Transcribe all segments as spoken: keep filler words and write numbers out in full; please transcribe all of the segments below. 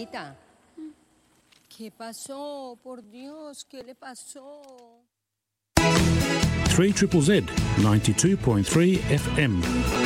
Anita. ¿Qué pasó? Por Dios, ¿qué le pasó? three Z Z Z, ninety-two point three F M.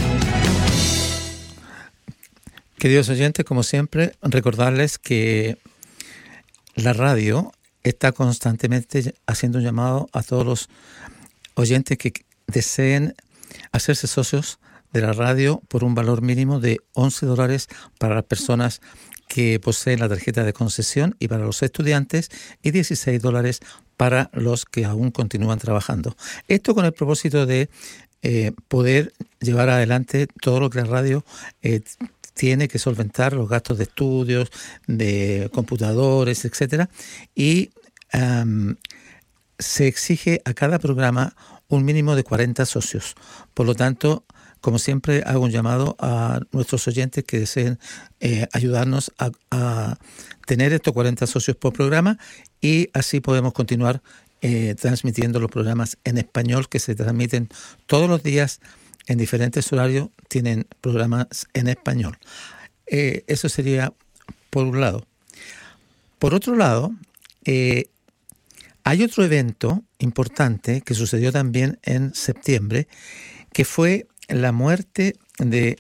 Queridos oyentes, como siempre, recordarles que la radio está constantemente haciendo un llamado a todos los oyentes que deseen hacerse socios de la radio por un valor mínimo de once dólares para las personas que poseen la tarjeta de concesión y para los estudiantes, y dieciséis dólares para los que aún continúan trabajando. Esto con el propósito de eh, poder llevar adelante todo lo que la radio eh, tiene que solventar, los gastos de estudios, de computadores, etcétera. Y um, se exige a cada programa un mínimo de cuarenta socios. Por lo tanto, como siempre, hago un llamado a nuestros oyentes que deseen eh, ayudarnos a, a tener estos cuarenta socios por programa, y así podemos continuar eh, transmitiendo los programas en español que se transmiten todos los días en diferentes horarios. Tienen programas en español. Eh, eso sería por un lado. Por otro lado, eh, hay otro evento importante que sucedió también en septiembre, que fue la muerte de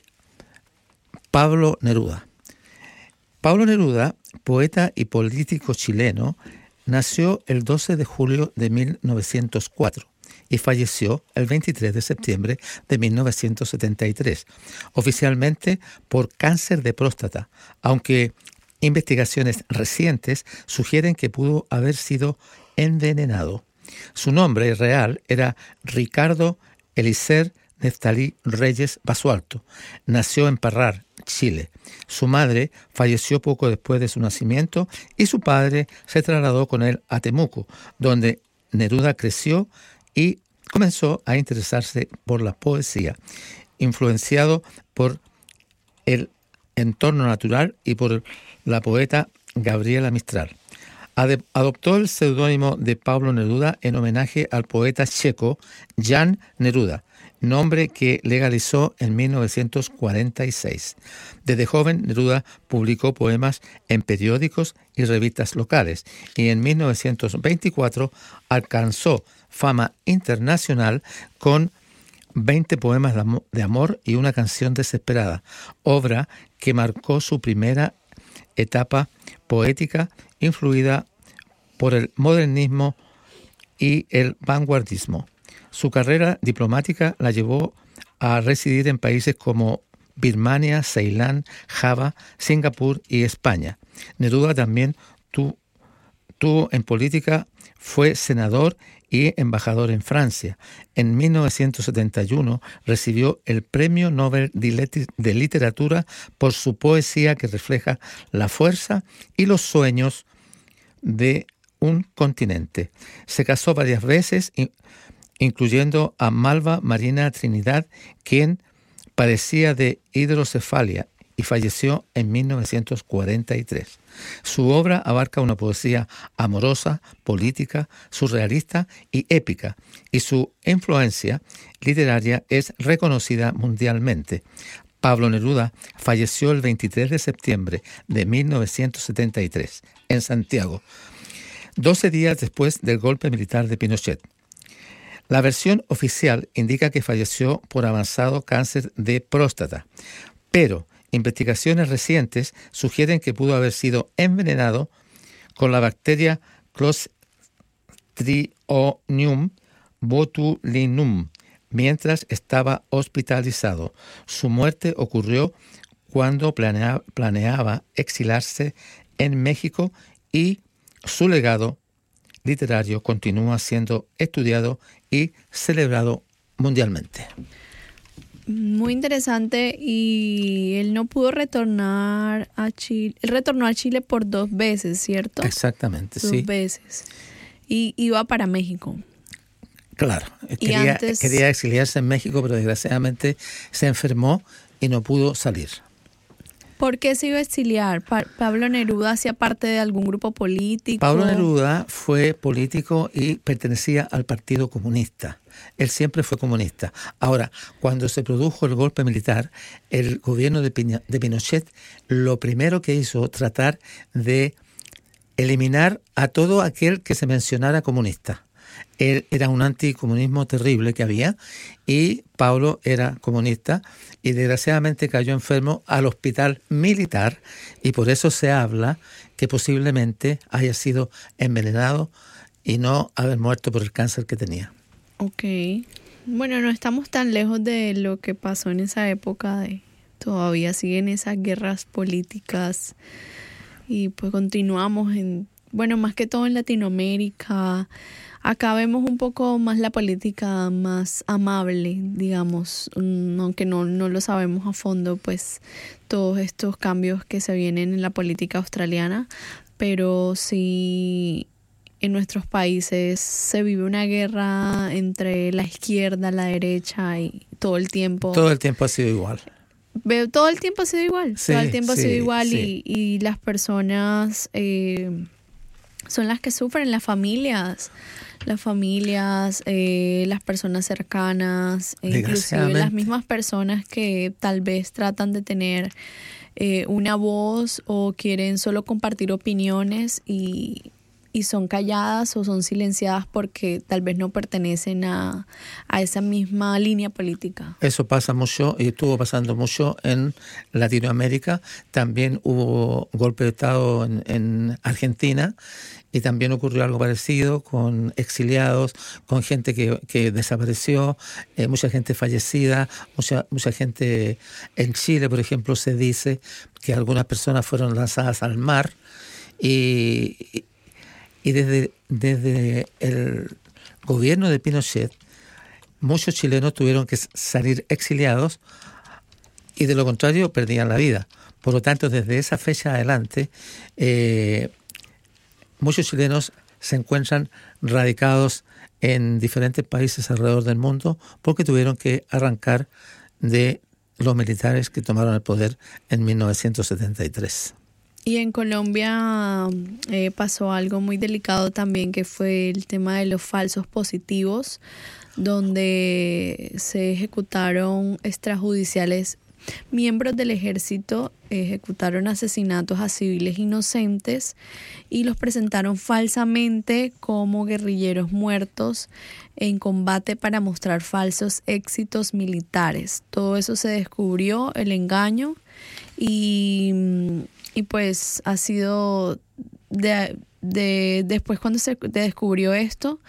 Pablo Neruda. Pablo Neruda, poeta y político chileno, nació el doce de julio de mil novecientos cuatro y falleció el veintitrés de septiembre de mil novecientos setenta y tres, oficialmente por cáncer de próstata, aunque investigaciones recientes sugieren que pudo haber sido envenenado. Su nombre real era Ricardo Eliezer Neftalí Reyes Basualto. Nació en Parral, Chile. Su madre falleció poco después de su nacimiento y su padre se trasladó con él a Temuco, donde Neruda creció y comenzó a interesarse por la poesía, influenciado por el entorno natural y por la poeta Gabriela Mistral. Adoptó el seudónimo de Pablo Neruda en homenaje al poeta checo Jan Neruda, nombre que legalizó en mil novecientos cuarenta y seis. Desde joven, Neruda publicó poemas en periódicos y revistas locales, y en mil novecientos veinticuatro alcanzó fama internacional con veinte poemas de amor y una canción desesperada, obra que marcó su primera etapa poética influida por el modernismo y el vanguardismo. Su carrera diplomática la llevó a residir en países como Birmania, Ceilán, Java, Singapur y España. Neruda también tu, tuvo en política, fue senador y embajador en Francia. En mil novecientos setenta y uno recibió el Premio Nobel de Literatura por su poesía que refleja la fuerza y los sueños de un continente. Se casó varias veces, incluyendo a Malva Marina Trinidad, quien padecía de hidrocefalia y falleció en mil novecientos cuarenta y tres. Su obra abarca una poesía amorosa, política, surrealista y épica, y su influencia literaria es reconocida mundialmente. Pablo Neruda falleció el veintitrés de septiembre de mil novecientos setenta y tres en Santiago, doce días después del golpe militar de Pinochet. La versión oficial indica que falleció por avanzado cáncer de próstata, pero investigaciones recientes sugieren que pudo haber sido envenenado con la bacteria Clostridium botulinum mientras estaba hospitalizado. Su muerte ocurrió cuando planea, planeaba exilarse en México, y su legado literario continúa siendo estudiado y celebrado mundialmente. Muy interesante. Y él no pudo retornar a Chile. Él retornó a Chile por dos veces, ¿cierto? Exactamente, dos sí. Dos veces. Y iba para México. Claro, quería, antes... quería exiliarse en México, pero desgraciadamente se enfermó y no pudo salir. ¿Por qué se iba a exiliar? Pa- ¿Pablo Neruda hacía parte de algún grupo político? Pablo Neruda fue político y pertenecía al Partido Comunista. Él siempre fue comunista. Ahora, cuando se produjo el golpe militar, el gobierno de, Piña, de Pinochet lo primero que hizo tratar de eliminar a todo aquel que se mencionara comunista. Él era un anticomunismo terrible que había y Pablo era comunista y desgraciadamente cayó enfermo al hospital militar y por eso se habla que posiblemente haya sido envenenado y no haber muerto por el cáncer que tenía. Ok. Bueno, no estamos tan lejos de lo que pasó en esa época. De, todavía siguen esas guerras políticas y pues continuamos en, bueno, más que todo en Latinoamérica. Acá vemos un poco más la política más amable, digamos, aunque no, no lo sabemos a fondo, pues todos estos cambios que se vienen en la política australiana, pero sí en nuestros países se vive una guerra entre la izquierda, la derecha y todo el tiempo. Todo el tiempo ha sido igual. Veo, todo el tiempo ha sido igual, Sí, todo el tiempo sí, ha sido igual sí. y, y las personas eh, son las que sufren, las familias. Las familias, eh, las personas cercanas, e inclusive Desgraciadamente. las mismas personas que tal vez tratan de tener eh, una voz o quieren solo compartir opiniones y, y son calladas o son silenciadas porque tal vez no pertenecen a, a esa misma línea política. Eso pasa mucho y estuvo pasando mucho en Latinoamérica. También hubo golpe de Estado en, en Argentina y también ocurrió algo parecido con exiliados, con gente que, que desapareció, eh, mucha gente fallecida, mucha, mucha gente en Chile, por ejemplo, se dice que algunas personas fueron lanzadas al mar y, y desde, desde el gobierno de Pinochet muchos chilenos tuvieron que salir exiliados y de lo contrario perdían la vida. Por lo tanto, desde esa fecha adelante, eh, muchos chilenos se encuentran radicados en diferentes países alrededor del mundo porque tuvieron que arrancar de los militares que tomaron el poder en mil novecientos setenta y tres. Y en Colombia eh, pasó algo muy delicado también, que fue el tema de los falsos positivos, donde se ejecutaron extrajudiciales. Miembros del ejército ejecutaron asesinatos a civiles inocentes y los presentaron falsamente como guerrilleros muertos en combate para mostrar falsos éxitos militares. Todo eso se descubrió, el engaño, y, y pues ha sido de, de, después cuando se descubrió esto,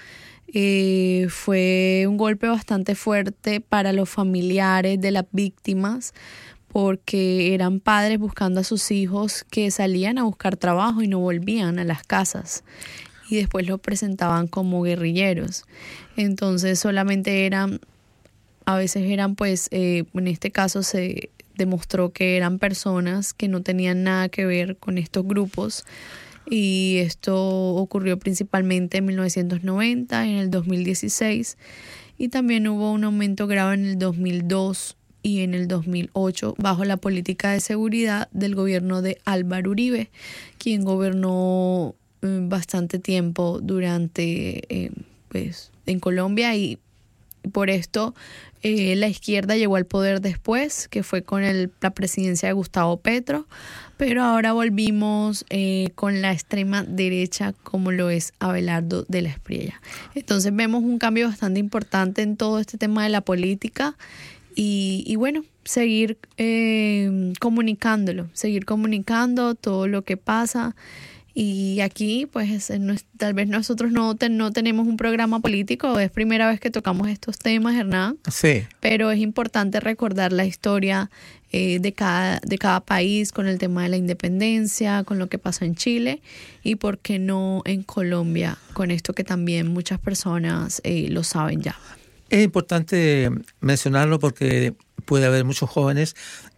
Eh, fue un golpe bastante fuerte para los familiares de las víctimas porque eran padres buscando a sus hijos que salían a buscar trabajo y no volvían a las casas y después los presentaban como guerrilleros. Entonces solamente eran, a veces eran pues, eh, en este caso se demostró que eran personas que no tenían nada que ver con estos grupos. Y esto ocurrió principalmente en mil novecientos noventa, en el dos mil dieciséis, y también hubo un aumento grave en el dos mil dos y en el dos mil ocho bajo la política de seguridad del gobierno de Álvaro Uribe, quien gobernó eh, bastante tiempo durante eh, pues, en Colombia, y por esto eh, la izquierda llegó al poder después, que fue con el, la presidencia de Gustavo Petro, pero ahora volvimos eh, con la extrema derecha, como lo es Abelardo de la Espriella. Entonces vemos un cambio bastante importante en todo este tema de la política y, y bueno, seguir eh, comunicándolo, seguir comunicando todo lo que pasa. Y aquí, pues, tal vez nosotros no, ten, no tenemos un programa político, es primera vez que tocamos estos temas, Hernán. Sí. Pero es importante recordar la historia eh, de, cada, de cada país con el tema de la independencia, con lo que pasó en Chile y, por qué no, en Colombia, con esto que también muchas personas eh, lo saben ya. Es importante mencionarlo porque puede haber muchos jóvenes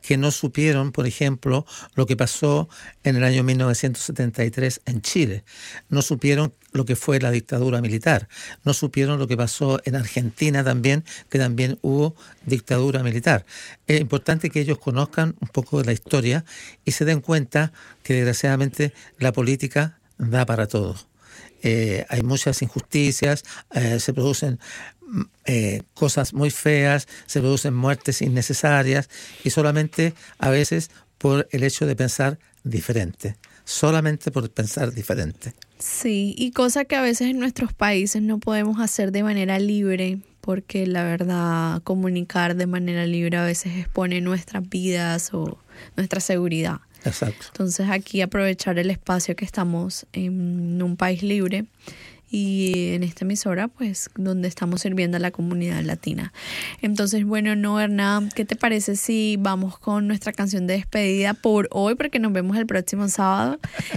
que no supieron, por ejemplo, lo que pasó en el año mil novecientos setenta y tres en Chile. No supieron lo que fue la dictadura militar. No supieron lo que pasó en Argentina también, que también hubo dictadura militar. Es importante que ellos conozcan un poco de la historia y se den cuenta que desgraciadamente la política da para todo. Eh, hay muchas injusticias, eh, se producen eh, cosas muy feas, se producen muertes innecesarias y solamente a veces por el hecho de pensar diferente, solamente por pensar diferente. Sí, y cosa que a veces en nuestros países no podemos hacer de manera libre, porque la verdad comunicar de manera libre a veces expone nuestras vidas o nuestra seguridad. Exacto. Entonces aquí aprovechar el espacio que estamos en un país libre y en esta emisora, pues, donde estamos sirviendo a la comunidad latina. Entonces, bueno, no, Hernán, ¿qué te parece si vamos con nuestra canción de despedida por hoy? Porque nos vemos el próximo sábado.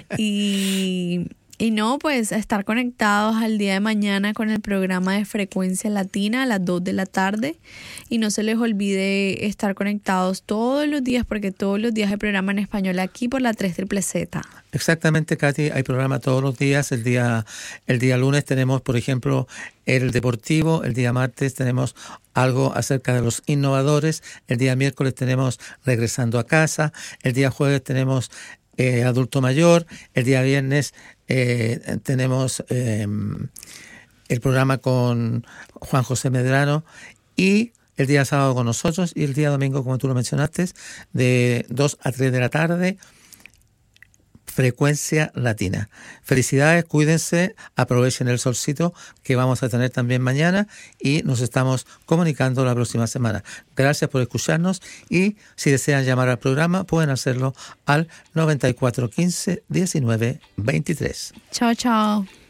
Y... Y no, pues estar conectados al día de mañana con el programa de Frecuencia Latina a las dos de la tarde. Y no se les olvide estar conectados todos los días, porque todos los días hay programa en español aquí por la tres triple Z. Exactamente, Katy, hay programa todos los días. El día, el día lunes tenemos, por ejemplo, el deportivo. El día martes tenemos algo acerca de los innovadores. El día miércoles tenemos Regresando a Casa. El día jueves tenemos eh, Adulto Mayor. El día viernes Eh, tenemos eh, el programa con Juan José Medrano y el día sábado con nosotros y el día domingo, como tú lo mencionaste, de dos a tres de la tarde, Frecuencia Latina. Felicidades, cuídense, aprovechen el solcito que vamos a tener también mañana y nos estamos comunicando la próxima semana. Gracias por escucharnos y si desean llamar al programa pueden hacerlo al noventa y cuatro quince diecinueve veintitrés. Chao, chao.